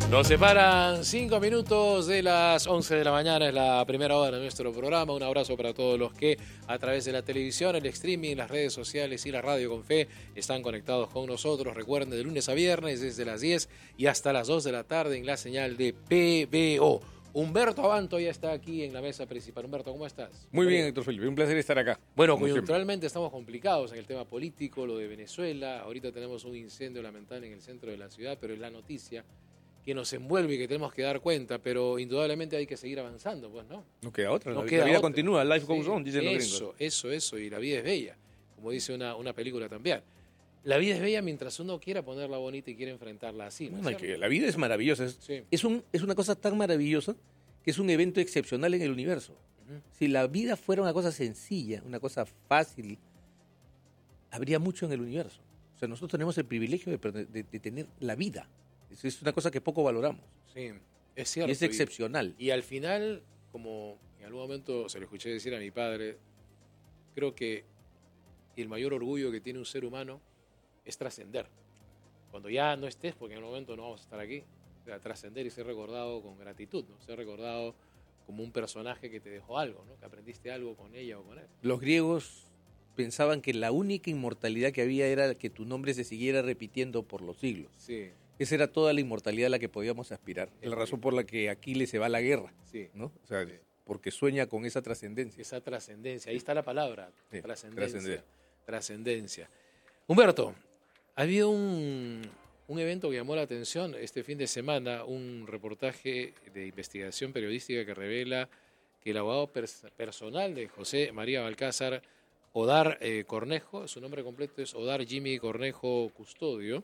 Nos separan 5 minutos de las 11 de la mañana, es la primera hora de nuestro programa. Un abrazo para todos los que a través de la televisión, el streaming, las redes sociales y la radio con fe están conectados con nosotros. Recuerden, de lunes a viernes desde las 10 y hasta las 2 de la tarde en la señal de PBO. Humberto Abanto ya está aquí en la mesa principal. Humberto, ¿cómo estás? Muy bien, Héctor Felipe, un placer estar acá. Bueno, coyunturalmente estamos complicados en el tema político, lo de Venezuela. Ahorita tenemos un incendio lamentable en el centro de la ciudad, pero es la noticia que nos envuelve y que tenemos que dar cuenta, pero indudablemente hay que seguir avanzando, pues, ¿no? No queda otra, No la queda vida otra. continúa, life goes on, dicen los gringos. Eso, y la vida es bella, como dice una película también. La vida es bella mientras uno quiera ponerla bonita y quiere enfrentarla así, ¿no? Bueno, que la vida es maravillosa, Sí. es una cosa tan maravillosa que es un evento excepcional en el universo. Si la vida fuera una cosa sencilla, una cosa fácil, habría mucho en el universo. O sea, nosotros tenemos el privilegio de tener la vida. Es una cosa que poco valoramos. Sí, es cierto. Y es excepcional. Y al final, como en algún momento se lo escuché decir a mi padre, creo que el mayor orgullo que tiene un ser humano es trascender. Cuando ya no estés, porque en el momento no vamos a estar aquí, o sea, trascender y ser recordado con gratitud, ¿no? Ser recordado como un personaje que te dejó algo, ¿no? Que aprendiste algo con ella o con él. Los griegos pensaban que la única inmortalidad que había era que tu nombre se siguiera repitiendo por los siglos. Sí. Esa era toda la inmortalidad a la que podíamos aspirar. Es la razón por la que Aquiles se va a la guerra, Sí. ¿no? O sea, Sí. porque sueña con esa trascendencia. Esa trascendencia, ahí está la palabra, Sí, trascendencia. trascender. Trascendencia. Humberto, ha habido un evento que llamó la atención este fin de semana, un reportaje de investigación periodística que revela que el abogado personal de José María Balcázar, Odar Cornejo, su nombre completo es Odar Jimmy Cornejo Custodio,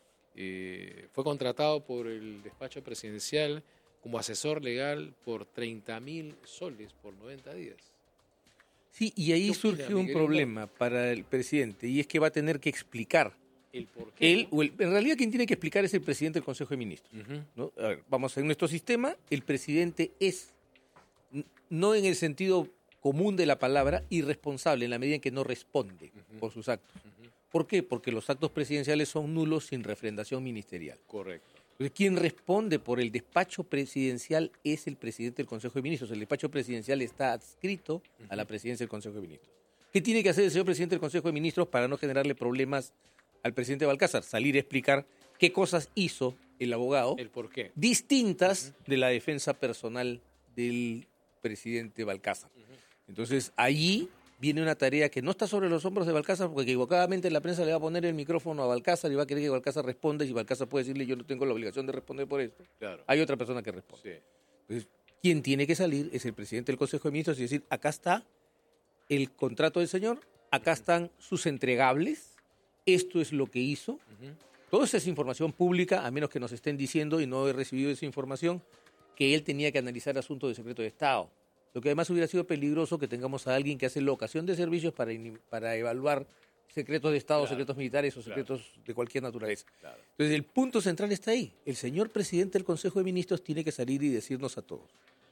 fue contratado por el despacho presidencial como asesor legal por 30.000 soles por 90 días. Sí, y ahí ¿Qué opina, surge mi un querido? problema para el presidente, y es que va a tener que explicar. ¿El por qué? En realidad quien tiene que explicar es el presidente del Consejo de Ministros. Ujú. ¿No? A ver, vamos, en nuestro sistema, el presidente es, no en el sentido común de la palabra, irresponsable en la medida en que no responde por sus actos. ¿Por qué? Porque los actos presidenciales son nulos sin refrendación ministerial. Correcto. Entonces, quien responde por el despacho presidencial es el presidente del Consejo de Ministros. El despacho presidencial está adscrito a la presidencia del Consejo de Ministros. ¿Qué tiene que hacer el señor presidente del Consejo de Ministros para no generarle problemas al presidente Balcázar? Salir a explicar qué cosas hizo el abogado ¿El por qué? distintas de la defensa personal del presidente Balcázar. Entonces, allí viene una tarea que no está sobre los hombros de Balcázar, porque equivocadamente la prensa le va a poner el micrófono a Balcázar y va a querer que Balcázar responda, y Balcázar puede decirle: yo no tengo la obligación de responder por esto. Claro. Hay otra persona que responde. Sí. Entonces, quien tiene que salir es el presidente del Consejo de Ministros y decir: acá está el contrato del señor, acá están sus entregables, esto es lo que hizo. Toda esa es información pública, a menos que nos estén diciendo, y no he recibido esa información, que él tenía que analizar asuntos de secreto de Estado. Lo que además hubiera sido peligroso que tengamos a alguien que hace locación de servicios para evaluar secretos de Estado, Claro, secretos militares o claro. secretos de cualquier naturaleza. Claro. Entonces, el punto central está ahí. El señor presidente del Consejo de Ministros tiene que salir y decirnos a todos.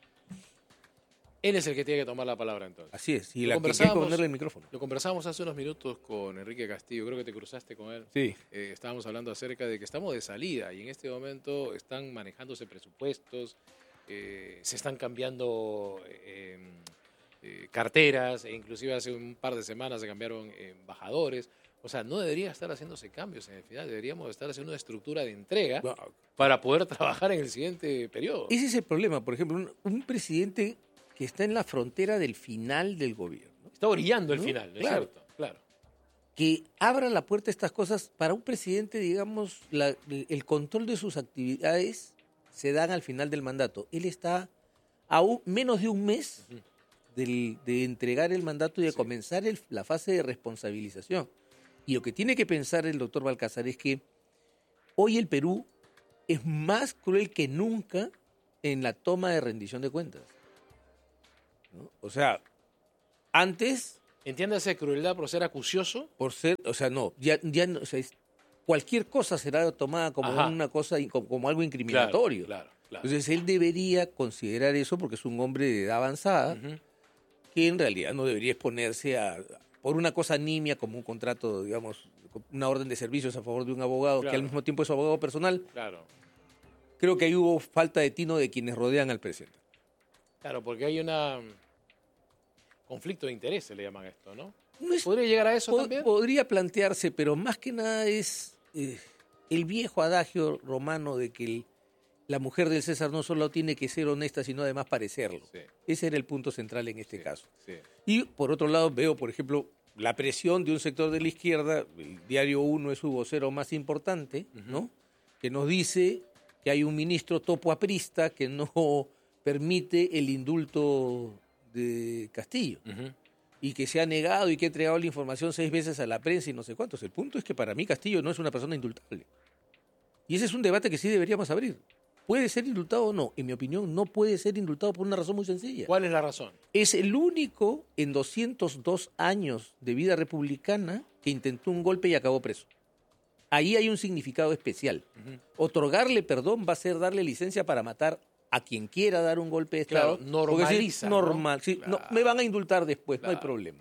Él es el que tiene que tomar la palabra entonces. Así es. Y Lo la que hay que conversábamos- ponerle el micrófono. Lo conversábamos hace unos minutos con Enrique Castillo, creo que te cruzaste con él. Sí. Estábamos hablando acerca de que estamos de salida y en este momento están manejándose presupuestos, se están cambiando carteras, e inclusive hace un par de semanas se cambiaron embajadores. O sea, no debería estar haciéndose cambios en el final, deberíamos estar haciendo una estructura de entrega para poder trabajar en el siguiente periodo. Ese es el problema. Por ejemplo, un presidente que está en la frontera del final del gobierno, Está orillando el ¿no? final, ¿no es Claro. cierto? Claro. que abra la puerta a estas cosas. Para un presidente, digamos, el control de sus actividades se dan al final del mandato. Él está a menos de un mes de entregar el mandato y de comenzar la fase de responsabilización. Y lo que tiene que pensar el doctor Balcázar es que hoy el Perú es más cruel que nunca en la toma de rendición de cuentas, ¿no? O sea, antes, Entiéndase crueldad por ser acucioso. por ser, o sea, no, ya no, o sea, cualquier cosa será tomada como Ajá. una cosa, como algo incriminatorio. Claro. Entonces él debería considerar eso porque es un hombre de edad avanzada, que en realidad no debería exponerse por una cosa nimia como un contrato, digamos, una orden de servicios a favor de un abogado que Claro. al mismo tiempo es su abogado personal. Claro. creo que ahí hubo falta de tino de quienes rodean al presidente. Claro, porque hay una conflicto de intereses, le llaman esto, ¿no? No es- ¿Podría llegar a eso también? Podría plantearse, pero más que nada es el viejo adagio romano de que la mujer del César no solo tiene que ser honesta, sino además parecerlo. Sí. Ese era el punto central en este caso. Sí. Y por otro lado veo, por ejemplo, la presión de un sector de la izquierda, el Diario 1 es su vocero más importante, ¿no? Que nos dice que hay un ministro topoaprista que no permite el indulto de Castillo y que se ha negado y que ha entregado la información 6 veces a la prensa y no sé cuántos. El punto es que para mí Castillo no es una persona indultable. Y ese es un debate que sí deberíamos abrir. ¿Puede ser indultado o no? En mi opinión, no puede ser indultado por una razón muy sencilla. ¿Cuál es la razón? Es el único en 202 años de vida republicana que intentó un golpe y acabó preso. Ahí hay un significado especial. Otorgarle perdón va a ser darle licencia para matar a quien quiera dar un golpe de Estado. Claro, normaliza, ¿no? Normal, sí, Claro. no, me van a indultar después, no hay Claro. problema.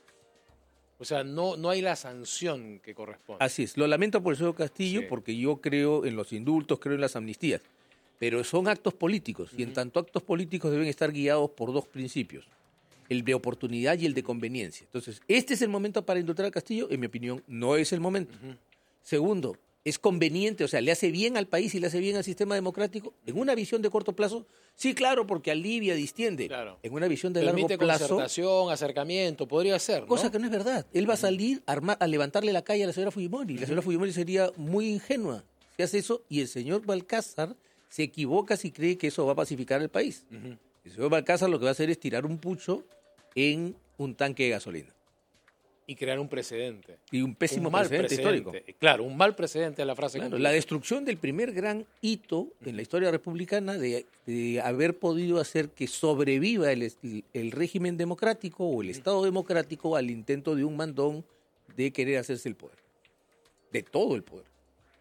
O sea, no hay la sanción que corresponde. Así es, lo lamento por el señor Castillo Sí. porque yo creo en los indultos, creo en las amnistías, pero son actos políticos y en tanto actos políticos deben estar guiados por dos principios, el de oportunidad y el de conveniencia. Entonces, ¿este es el momento para indultar a Castillo? En mi opinión, no es el momento. Segundo, ¿es conveniente? O sea, ¿le hace bien al país y le hace bien al sistema democrático? En una visión de corto plazo, sí, claro, porque alivia, distiende. Claro. En una visión de largo Permite plazo, concertación, acercamiento, podría ser, ¿no? cosa que no es verdad. Él va a salir a levantarle la calle a la señora Fujimori. La señora Fujimori sería muy ingenua si hace eso y el señor Balcázar se equivoca si cree que eso va a pacificar el país. El señor Balcázar lo que va a hacer es tirar un pucho en un tanque de gasolina. Y crear un precedente. Y un pésimo Un mal precedente histórico. Claro, un mal precedente es la frase Claro, completa. la destrucción del primer gran hito en la historia republicana de haber podido hacer que sobreviva el régimen democrático o el Estado democrático al intento de un mandón de querer hacerse el poder. De todo el poder.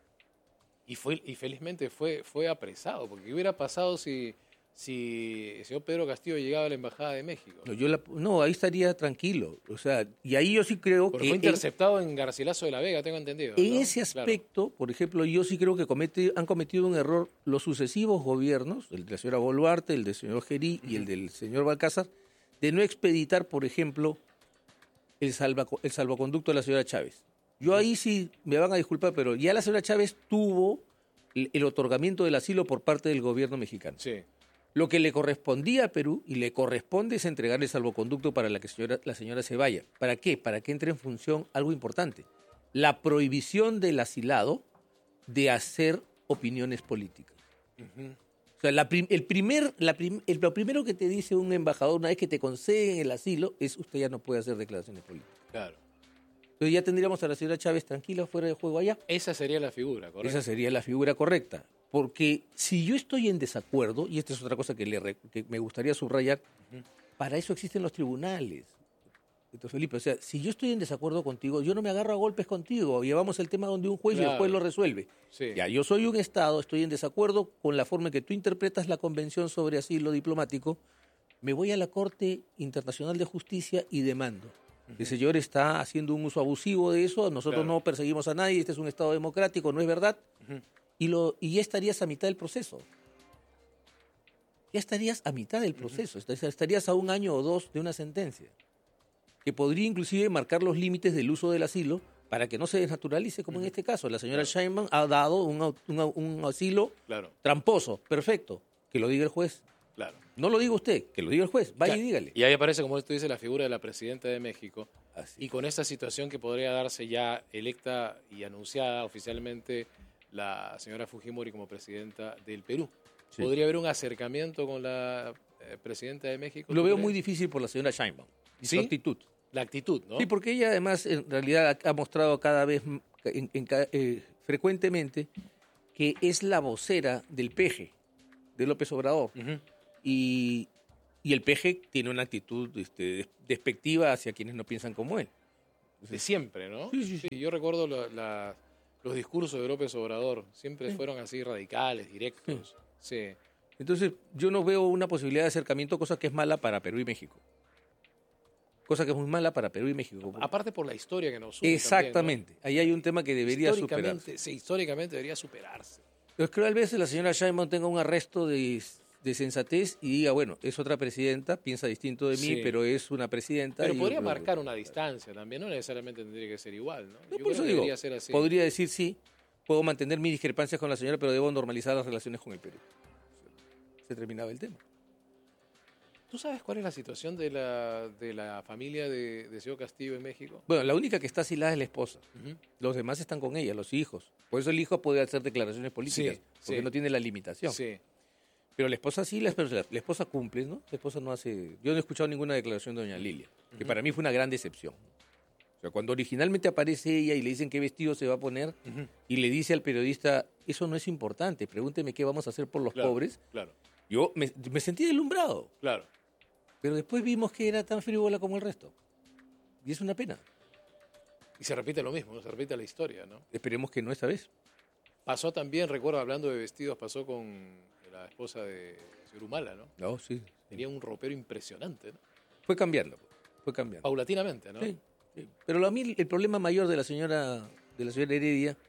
Y felizmente fue apresado, porque ¿qué hubiera pasado si el señor Pedro Castillo llegaba a la Embajada de México? No, ahí estaría tranquilo. O sea, y ahí yo sí creo Porque que fue interceptado en Garcilaso de la Vega, tengo entendido. en ¿no? ese Claro. aspecto, por ejemplo, yo sí creo que han cometido un error los sucesivos gobiernos, el de la señora Boluarte, el del señor Gerí y el del señor Balcázar, de no expeditar, por ejemplo, el salvoconducto de la señora Chávez. Yo ahí sí me van a disculpar, pero ya la señora Chávez tuvo el otorgamiento del asilo por parte del gobierno mexicano. Sí. Lo que le correspondía a Perú y le corresponde es entregarle el salvoconducto para la señora se vaya. ¿Para qué? Para que entre en función algo importante. La prohibición del asilado de hacer opiniones políticas. O sea, lo primero que te dice un embajador una vez que te conceden el asilo es usted ya no puede hacer declaraciones políticas. Claro. Entonces ya tendríamos a la señora Chávez tranquila fuera de juego allá. Esa sería la figura, ¿correcto? Esa sería la figura correcta. Porque si yo estoy en desacuerdo, y esta es otra cosa que me gustaría subrayar, para eso existen los tribunales. Entonces, Felipe, o sea, si yo estoy en desacuerdo contigo, yo no me agarro a golpes contigo, llevamos el tema donde un juez y el Claro. juez lo resuelve. Sí. Ya, yo soy un Estado, estoy en desacuerdo con la forma en que tú interpretas la Convención sobre Asilo Diplomático, me voy a la Corte Internacional de Justicia y demando. El señor está haciendo un uso abusivo de eso, nosotros Claro. no perseguimos a nadie, este es un Estado democrático, no es verdad. Y ya estarías a mitad del proceso. Ya estarías a mitad del proceso, estarías a 1 año o 2 de una sentencia, que podría inclusive marcar los límites del uso del asilo para que no se desnaturalice, como en este caso. La señora Sheinbaum ha dado un asilo Claro, tramposo, perfecto, que lo diga el juez. claro. No lo diga usted, que lo diga el juez, vaya y dígale. Y ahí aparece, como tú dices, la figura de la presidenta de México. Así. Y con esta situación que podría darse ya electa y anunciada oficialmente la señora Fujimori como presidenta del Perú. Sí. ¿Podría haber un acercamiento con la presidenta de México? Lo ¿tú veo crees? muy difícil por la señora Sheinbaum y ¿Sí? su actitud. La actitud, ¿no? Sí, porque ella además en realidad ha mostrado cada vez frecuentemente que es la vocera del PG, de López Obrador. Ujú. Y el PG tiene una actitud despectiva hacia quienes no piensan como él. De siempre, ¿no? Sí, sí. Yo recuerdo los discursos de López Obrador. Siempre fueron así radicales, directos. Sí. Entonces yo no veo una posibilidad de acercamiento, cosa que es mala para Perú y México. Cosa que es muy mala para Perú y México. Aparte por la historia que nos une. Exactamente. También, Ahí hay un tema que ¿no? debería superarse. Sí, históricamente debería superarse. Pero creo que a veces la señora Sheinbaum tenga un arresto de sensatez y diga, bueno, es otra presidenta, piensa distinto de mí, Sí. pero es una presidenta. Pero y yo podría creo que- marcar una distancia también, no necesariamente tendría que ser igual, ¿no? No, Yo por creo eso que digo, debería ser así. podría decir sí, puedo mantener mis discrepancias con la señora, pero debo normalizar las relaciones con el Perú. Se terminaba el tema. ¿Tú sabes cuál es la situación de la familia de señor Castillo en México? Bueno, la única que está asilada es la esposa. Ujú. Los demás están con ella, los hijos. Por eso el hijo puede hacer declaraciones políticas, Sí, porque sí. no tiene la limitación. Sí. Pero la esposa sí, la esposa cumple, ¿no? La esposa no hace... Yo no he escuchado ninguna declaración de doña Lilia, que para mí fue una gran decepción. O sea, cuando originalmente aparece ella y le dicen qué vestido se va a poner, Ujú. y le dice al periodista, eso no es importante, pregúnteme qué vamos a hacer por los Claro, pobres, Claro, yo me sentí deslumbrado. claro. Pero después vimos que era tan frívola como el resto. Y es una pena. Y se repite lo mismo, ¿no? Se repite la historia, ¿no? Esperemos que no esta vez. Pasó también, recuerdo, hablando de vestidos, pasó con la esposa de señor Humala, ¿no? No, sí. Tenía un ropero impresionante, ¿no? Fue cambiando, fue cambiando. Paulatinamente, ¿no? Sí, sí. Pero a mí el problema mayor de la señora Heredia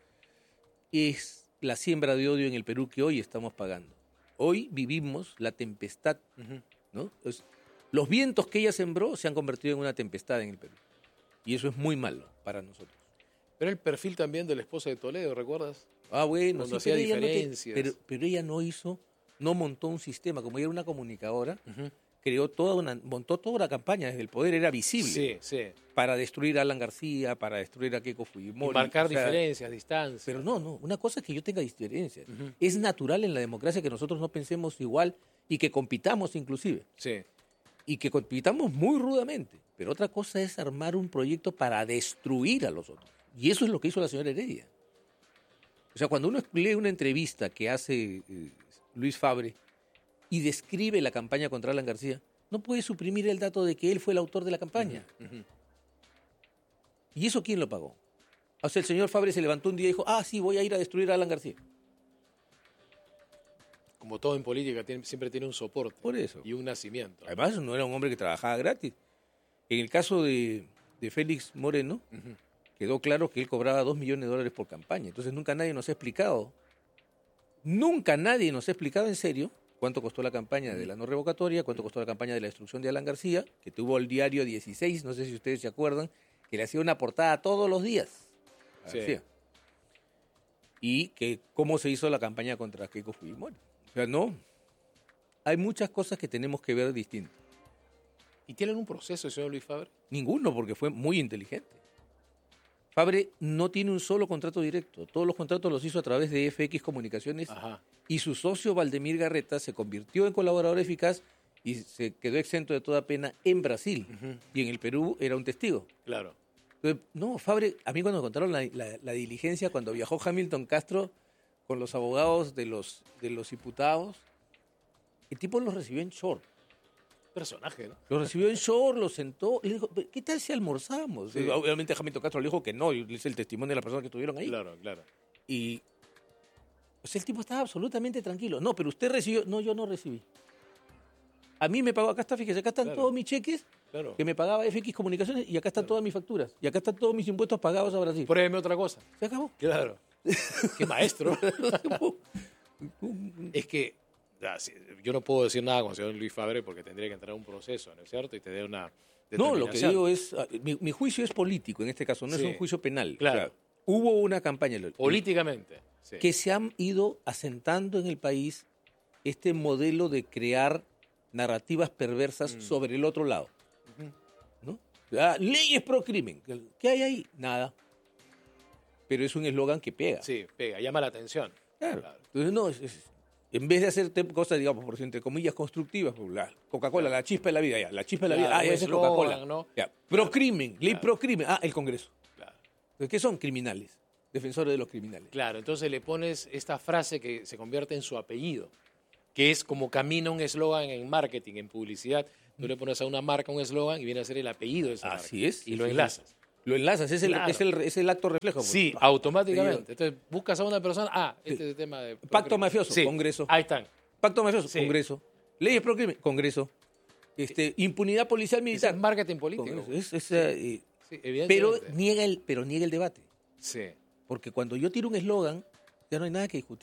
es la siembra de odio en el Perú que hoy estamos pagando. Hoy vivimos la tempestad, Ujú. ¿no? Entonces, los vientos que ella sembró se han convertido en una tempestad en el Perú. Y eso es muy malo para nosotros. Pero el perfil también de la esposa de Toledo, ¿recuerdas? Ah, bueno, Cuando sí, hacía pero ella diferencias. pero ella no montó un sistema, como ella era una comunicadora, montó toda una campaña desde el poder, era visible, Sí, sí. para destruir a Alan García, para destruir a Keiko Y Fujimori. marcar o sea, diferencias, distancias. Pero no, una cosa es que yo tenga diferencias. Ujú. Es natural en la democracia que nosotros no pensemos igual y que compitamos inclusive. Sí. Y que compitamos muy rudamente. Pero otra cosa es armar un proyecto para destruir a los otros. Y eso es lo que hizo la señora Heredia. O sea, cuando uno lee una entrevista que hace Luis Fabre y describe la campaña contra Alan García, no puede suprimir el dato de que él fue el autor de la campaña. Ujú. ¿Y eso quién lo pagó? O sea, el señor Fabre se levantó un día y dijo, sí, voy a ir a destruir a Alan García. Como todo en política, siempre tiene un soporte. Por eso. Y un nacimiento. Además, no era un hombre que trabajaba gratis. En el caso de Félix Moreno, Ujú. quedó claro que él cobraba $2 millones por campaña. Entonces nunca nadie nos ha explicado en serio cuánto costó la campaña de la no revocatoria, cuánto costó la campaña de la destrucción de Alan García, que tuvo el diario 16, no sé si ustedes se acuerdan, que le hacía una portada todos los días. a Sí. García. Y que cómo se hizo la campaña contra Keiko Fujimori. O sea, no. Hay muchas cosas que tenemos que ver distintas. ¿Y tienen un proceso, señor Luis Fabre? Ninguno, porque fue muy inteligente. Fabre no tiene un solo contrato directo. Todos los contratos los hizo a través de FX Comunicaciones Ajá. y su socio Valdemir Garreta se convirtió en colaborador eficaz y se quedó exento de toda pena en Brasil. Ujú. Y en el Perú era un testigo. Claro. Entonces, no, Fabre, a mí cuando me contaron la diligencia, cuando viajó Hamilton Castro con los abogados de los diputados, el tipo los recibió en short. Personaje, ¿no? Lo recibió en short, lo sentó, le dijo, ¿qué tal si almorzamos? Sí. Obviamente Hamilton Castro le dijo que no, y es el testimonio de las personas que estuvieron ahí. Claro, claro. Y o sea, el tipo estaba absolutamente tranquilo. No, pero usted recibió, no, yo no recibí. A mí me pagó, acá está, fíjese, acá están Claro. todos mis cheques Claro. que me pagaba FX Comunicaciones y acá están todas mis facturas. Y acá están todos mis impuestos pagados a Brasil. Pruébeme otra cosa. Se acabó. Claro. Qué maestro. Es que sí, yo no puedo decir nada con el señor Luis Fabre porque tendría que entrar a un proceso, ¿no es cierto? Y tener una No, lo que determinación. digo es, mi juicio es político en este caso, no Sí. es un juicio penal. Claro. O sea, hubo una campaña Políticamente. Sí. que se han ido asentando en el país este modelo de crear narrativas perversas sobre el otro lado. Ujú. ¿No? Leyes pro crimen. ¿Qué hay ahí? Nada. Pero es un eslogan que pega. Sí, pega, llama la atención. Claro. Claro. Entonces, no, en vez de hacer cosas, digamos, por entre comillas, constructivas, pues, la Coca-Cola, la chispa de la vida, ya. La chispa de la vida, Claro, ya un esa es eslogan, Coca-Cola. ¿no? Ya. Pro crimen, ley Claro. pro crimen. El Congreso. Claro. Entonces, ¿qué son? Criminales. Defensores de los criminales. Claro, entonces le pones esta frase que se convierte en su apellido, que es como camina un eslogan en marketing, en publicidad. Tú le pones a una marca un eslogan y viene a ser el apellido de esa marca. Así es. Y lo Sí, sí. enlazas. Lo enlazas, es Claro. es el acto reflejo. pues. Sí, automáticamente. Entonces buscas a una persona, este es el tema de... Pacto mafioso, Sí, Congreso. Ahí están. Pacto mafioso, Sí. Congreso. Leyes pro crimen, Congreso. Impunidad policial Ese militar. es marketing político. Congreso. Sí, Pero evidentemente. niega el debate. Sí. Porque cuando yo tiro un eslogan, ya no hay nada que discutir.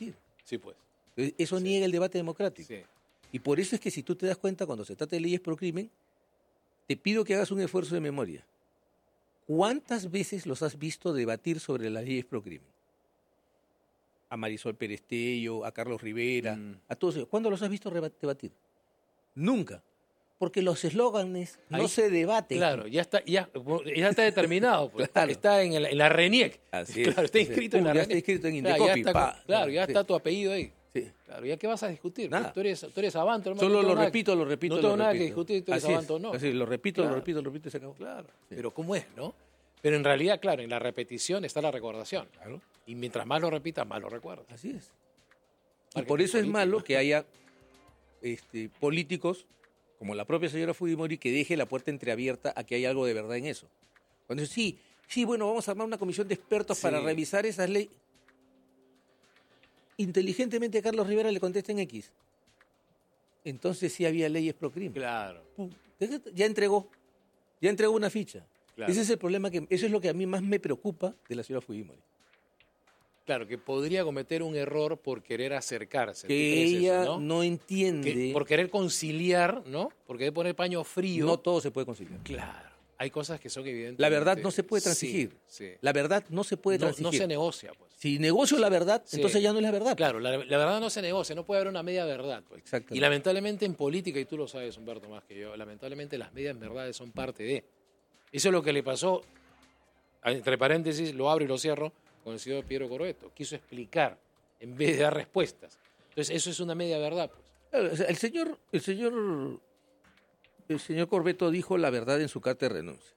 Sí, pues. Entonces, eso Sí. niega el debate democrático. Sí. Y por eso es que si tú te das cuenta, cuando se trata de leyes pro crimen, te pido que hagas un esfuerzo de memoria. ¿Cuántas veces los has visto debatir sobre las leyes pro crimen? A Marisol Perestello, a Carlos Rivera, a todos ellos. ¿Cuándo los has visto debatir? Nunca. Porque los eslóganes no Ahí- se debaten. Claro, ya está determinado. Pues. Claro. Está en la RENIEC. Así es. Claro, está inscrito en la Ya RENIEC. está inscrito en Claro, Indecopi. ya está, claro, ya Sí. está tu apellido ahí. Sí. Claro, ¿ya qué vas a discutir? Nada. Tú eres Abanto, hermano. Solo no tengo lo nada repito, lo repito, No lo tengo nada que repito. discutir, tú eres Así es, Abanto o no. así es, lo repito, Claro. lo repito, lo repito y se acabó. Claro, Sí. pero ¿cómo es, no? Pero en realidad, claro, en la repetición está la recordación. Claro. Y mientras más lo repitas, más lo recuerdas. Así es. Y Marketing por eso es político. malo que haya políticos, como la propia señora Fujimori, que deje la puerta entreabierta a que haya algo de verdad en eso. Cuando dice, sí, bueno, vamos a armar una comisión de expertos Sí. para revisar esas leyes. Inteligentemente Carlos Rivera le contesta en X. Entonces sí había leyes pro crimen. Claro, Ya entregó una ficha. Claro. Ese es el problema, eso es lo que a mí más me preocupa de la señora Fujimori. claro, que podría cometer un error por querer acercarse. ¿Tú Que crees eso, ella no? no entiende. Por querer conciliar, ¿no? Por querer poner paño frío. No todo se puede conseguir. Claro, hay cosas que son evidentes. La verdad no se puede transigir. Sí, sí. La verdad no se puede No, transigir. no se negocia, pues. Si negocio la verdad, Sí. entonces ya no es la verdad. Claro, la verdad no se negocia, no puede haber una media verdad. Pues. Exactamente. Y lamentablemente en política, y tú lo sabes, Humberto, más que yo, lamentablemente las medias verdades son parte de. Eso es lo que le pasó, entre paréntesis, lo abro y lo cierro, con el señor Piero Corvetto. Quiso explicar en vez de dar respuestas. Entonces, eso es una media verdad. Pues. Claro, o sea, el señor Corvetto dijo la verdad en su carta de renuncia.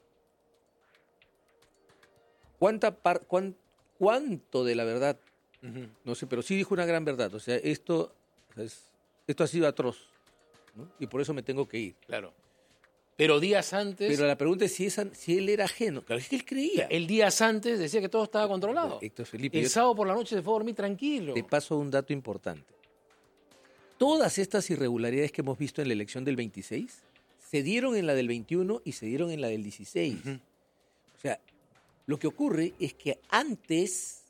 ¿Cuánto de la verdad? Ujú. No sé, pero sí dijo una gran verdad. O sea, esto ha sido atroz, ¿no? Y por eso me tengo que ir. Claro. Pero días antes, Pero la pregunta es si él era ajeno. Claro, es que él creía. el días antes decía que todo estaba controlado. Héctor Felipe, El yo sábado por la noche se fue a dormir tranquilo. te paso un dato importante. Todas estas irregularidades que hemos visto en la elección del 26 se dieron en la del 21 y se dieron en la del 16. Ujú. O sea, lo que ocurre es que antes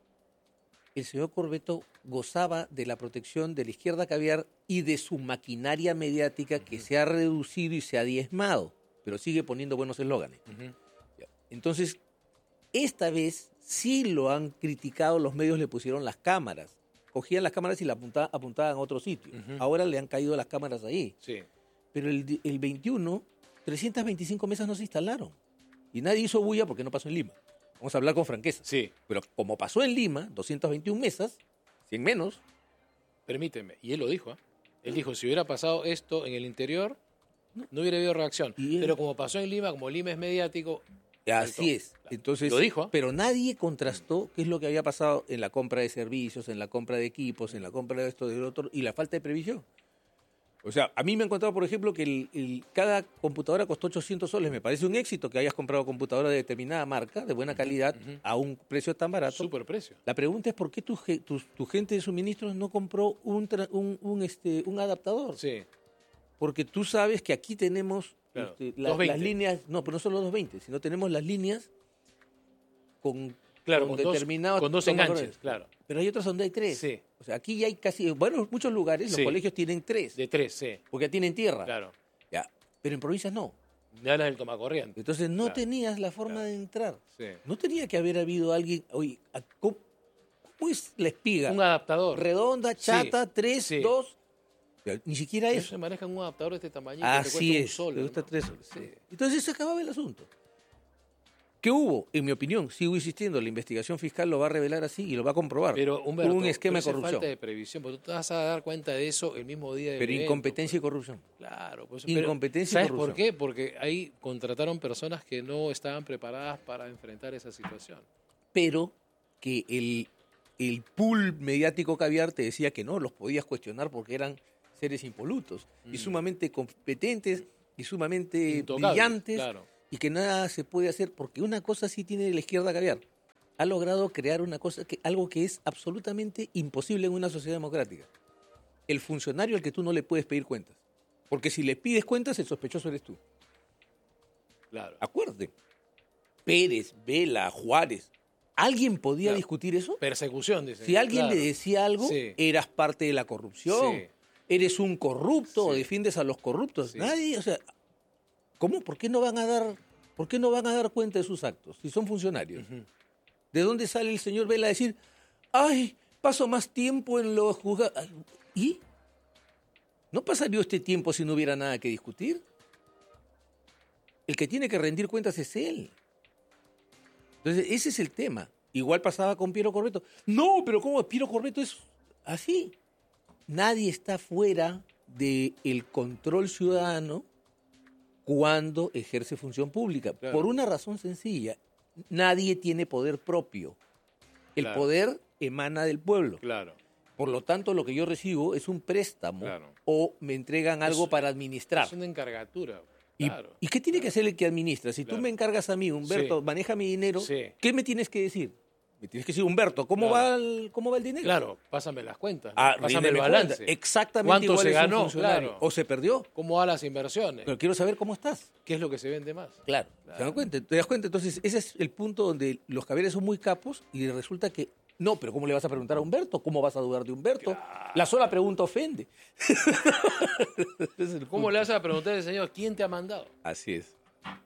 el señor Corvetto gozaba de la protección de la izquierda caviar y de su maquinaria mediática que se ha reducido y se ha diezmado, pero sigue poniendo buenos eslóganes. Ujú. Entonces, esta vez sí lo han criticado, los medios le pusieron las cámaras. Cogían las cámaras y las apuntaban a otro sitio. Ujú. Ahora le han caído las cámaras ahí. Sí. Pero el 21, 325 mesas no se instalaron. Y nadie hizo bulla porque no pasó en Lima. Vamos a hablar con franqueza. Sí. Pero como pasó en Lima, 221 mesas, 100 menos, Permíteme, y él lo dijo, ¿ah? Él dijo, si hubiera pasado esto en el interior, no hubiera habido reacción. Y él- Pero como pasó en Lima, como Lima es mediático, así saltó. es. Entonces, Lo dijo, ¿ah? pero nadie contrastó qué es lo que había pasado en la compra de servicios, en la compra de equipos, en la compra de esto, del otro, y la falta de previsión. O sea, a mí me han contado, por ejemplo, que cada computadora costó 800 soles. Me parece un éxito que hayas comprado computadora de determinada marca, de buena calidad, ujú. a un precio tan barato. super precio. La pregunta es por qué tu gente de suministros no compró un adaptador. Sí, Porque tú sabes que aquí tenemos Claro, las 220. líneas, no, pero no solo 220, sino tenemos las líneas claro, con con determinados dos tomadores. enganches, claro. Pero hay otros donde hay 3. Sí. O sea, aquí ya hay casi, bueno, en muchos lugares los Sí. colegios tienen 3, De 3, sí, porque ya tienen tierra. claro. Ya. Pero en provincias no. Me hablas del tomacorriente. Entonces no Claro. tenías la forma Claro. de entrar. Sí. No tenía que haber habido alguien, oye, ¿cómo es la espiga? Un adaptador. Redonda, chata, 3, Sí. 2. Ni siquiera Eso eso. se maneja en un adaptador de este tamaño que te Así cuesta un es. sol. Te gusta ¿no? 3 soles. Sí. Entonces se acababa el asunto. ¿Qué hubo? En mi opinión, sigo insistiendo, la investigación fiscal lo va a revelar así y lo va a comprobar. Pero, Humberto, Hubo un esquema de pero eso es corrupción. falta de previsión, porque tú te vas a dar cuenta de eso el mismo día del Pero evento, incompetencia y corrupción. pues. Claro. Pues, Incompetencia y ¿sabes por corrupción. qué? Porque ahí contrataron personas que no estaban preparadas para enfrentar esa situación. Pero que el pool mediático caviar te decía que no, los podías cuestionar porque eran seres impolutos y sumamente competentes y sumamente Intocables, brillantes claro. y que nada se puede hacer porque una cosa sí tiene la izquierda caviar. Ha logrado crear algo que es absolutamente imposible en una sociedad democrática. El funcionario al que tú no le puedes pedir cuentas. Porque si le pides cuentas, el sospechoso eres tú. Claro. Acuérdate. Pérez, Vela, Juárez. ¿Alguien podía Claro. discutir eso? Persecución, dicen. Si alguien Claro. le decía algo, Sí. eras parte de la corrupción. Sí. Eres un corrupto o Sí. defiendes a los corruptos. Sí. Nadie, o sea, ¿cómo? ¿Por qué no van a dar cuenta de sus actos si son funcionarios? Ujú. ¿De dónde sale el señor Vela a decir, ay, paso más tiempo en los juzgados? ¿Y? ¿No pasaría este tiempo si no hubiera nada que discutir? El que tiene que rendir cuentas es él. Entonces, ese es el tema. Igual pasaba con Piero Corbeto. No, pero ¿cómo? Piero Corbeto es así. Nadie está fuera del control ciudadano cuando ejerce función pública. Claro. Por una razón sencilla. Nadie tiene poder propio. El Claro. poder emana del pueblo. Claro. Por lo tanto, lo que yo recibo es un préstamo Claro. o me entregan algo Es- para administrar. Es una encargatura. ¿Y, Claro. ¿y qué tiene que hacer el que administra? Si Claro. tú me encargas a mí, Humberto, Sí. maneja mi dinero, Sí. ¿qué me tienes que decir? Me tienes que decir, Humberto, ¿cómo Claro. cómo va el dinero? Claro, pásame las cuentas. ¿no? Ah, Pásame el ríndeme balance. cuenta. Exactamente ¿Cuánto igual se es un ganó? funcionario. Claro. O se perdió. ¿Cómo van las inversiones? Pero quiero saber cómo estás. ¿Qué es lo que se vende más? Claro. Claro. ¿Te das cuenta? Entonces, ese es el punto donde los caballeros son muy capos y resulta que, no, pero ¿cómo le vas a preguntar a Humberto? ¿Cómo vas a dudar de Humberto? La sola pregunta ofende. Ese es el ¿Cómo punto. le vas a preguntar al señor quién te ha mandado? Así es.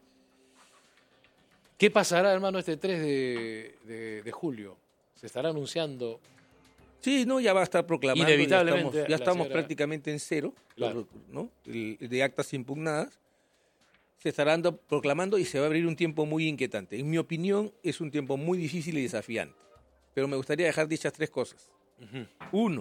¿Qué pasará, hermano, este 3 de julio? Se estará anunciando. Sí, no, ya va a estar proclamando. Inevitablemente, Ya la estamos señora- prácticamente en cero, Claro. ¿no? De actas impugnadas. Se estará proclamando y se va a abrir un tiempo muy inquietante. En mi opinión, es un tiempo muy difícil y desafiante. Pero me gustaría dejar dichas 3 cosas. Ujú. 1.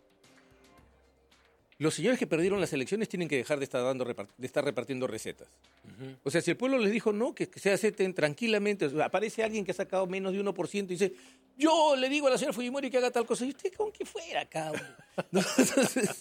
Los señores que perdieron las elecciones tienen que dejar de estar repartiendo recetas. Ujú. O sea, si el pueblo les dijo no, que se acepten tranquilamente, o sea, aparece alguien que ha sacado menos de 1% y dice, yo le digo a la señora Fujimori que haga tal cosa, y usted con que fuera acá. Hombre? ¿No? Entonces,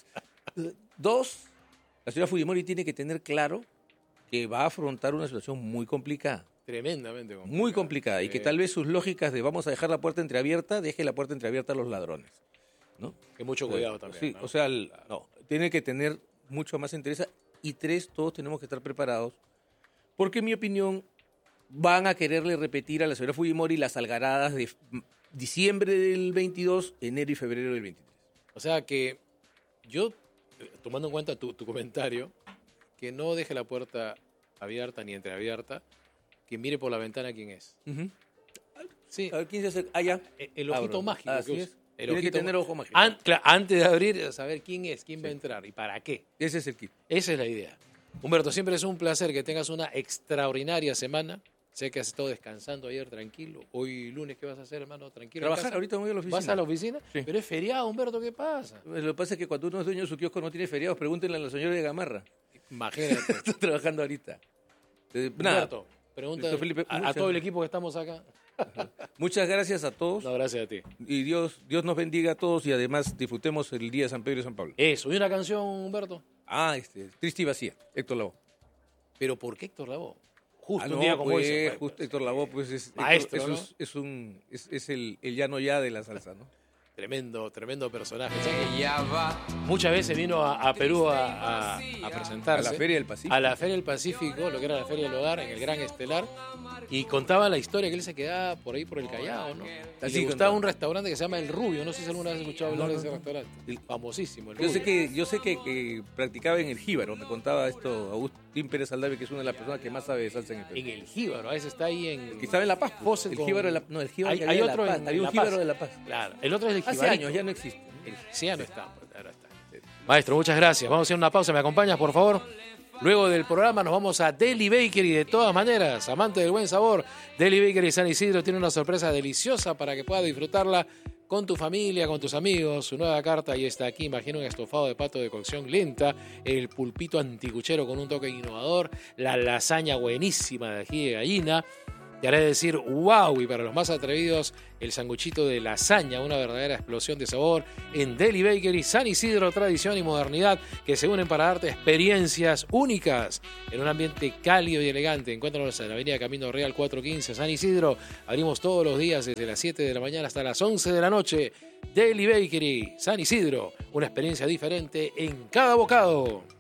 2, la señora Fujimori tiene que tener claro que va a afrontar una situación muy complicada. Tremendamente complicado. Muy complicada, y que tal vez sus lógicas de vamos a dejar la puerta entreabierta, deje la puerta entreabierta a los ladrones. ¿No? Que mucho cuidado también. Sí, ¿no? o sea, no, tiene que tener mucho más interés. Y 3, todos tenemos que estar preparados, porque en mi opinión van a quererle repetir a la señora Fujimori las algaradas de diciembre del 22, enero y febrero del 23. O sea que yo, tomando en cuenta tu comentario, que no deje la puerta abierta ni entreabierta, que mire por la ventana quién es. Ujú. Sí, A ver, ¿quién se acerca? Ah, ya. el ojito Abro. mágico. Así que es. usa. El Tiene que ojito tener ma- ojo mágico. Antes de abrir, saber quién es, quién va a entrar y para qué. Ese es el kit. Esa es la idea. Humberto, siempre es un placer que tengas una extraordinaria semana. Sé que has estado descansando ayer tranquilo. Hoy lunes, ¿qué vas a hacer, hermano? Tranquilo. en Trabajar, casa. ahorita me voy a la oficina. ¿Vas a la oficina? Sí. Pero es feriado, Humberto, ¿qué pasa? Lo que pasa es que cuando uno es dueño de su kiosco no tiene feriados, pregúntenle a la señora de Gamarra. Imagínate. Está trabajando ahorita. Nada, Humberto, pregunta Listo, Felipe, a muchas- todo el equipo que estamos acá. muchas gracias a todos. No, gracias a ti. Y Dios nos bendiga a todos y además disfrutemos el día de San Pedro y San Pablo. Eso, ¿y una canción, Humberto? Triste y vacía, Héctor Lavoe. ¿Pero por qué Héctor Lavoe? Justo No, un día como pues, ese. pues, justo Héctor Lavoe, pues es Maestro, Héctor, ¿no? es el ya no ya de la salsa, ¿no? Tremendo personaje. ¿Sabes que muchas veces vino a Perú a presentarse. A la Feria del Pacífico. A la Feria del Pacífico, lo que era la Feria del Hogar, en el Gran Estelar. Y contaba la historia que él se quedaba por ahí por el Callao, ¿no? Y Así le gustaba contaba. un restaurante que se llama El Rubio. No sé si alguna vez has escuchado hablar No, de ese no. restaurante. Famosísimo, El Yo Rubio. sé que practicaba en el Jíbaro, me contaba esto Agustín Pérez Aldave, que es una de las personas que más sabe de salsa en el Perú. En el Jíbaro, a veces está ahí en... Que estaba en La Paz. pues. Pose El con- Jíbaro de la, no, el Jíbaro Hay- que hay había de otro La Paz. en Había un La Jíbaro Paz. de La Paz. Claro, el otro es el Hace Jibarito. años, ya no existe. Sí, ya no está. Pues, ahora está. Maestro, muchas gracias. Vamos a hacer una pausa. ¿Me acompañas, por favor? Luego del programa nos vamos a Deli Bakery. De todas maneras, amante del buen sabor, Deli Bakery San Isidro tiene una sorpresa deliciosa para que puedas disfrutarla con tu familia, con tus amigos. Su nueva carta y está aquí. Imagina un estofado de pato de cocción lenta, el pulpito anticuchero con un toque innovador, la lasaña buenísima de ají de gallina. Te haré decir wow, y para los más atrevidos, el sanguchito de lasaña, una verdadera explosión de sabor en Deli Bakery San Isidro, tradición y modernidad que se unen para darte experiencias únicas en un ambiente cálido y elegante. Encuéntranos en la avenida Camino Real 415 San Isidro. Abrimos todos los días desde las 7 de la mañana hasta las 11 de la noche. Deli Bakery San Isidro, una experiencia diferente en cada bocado.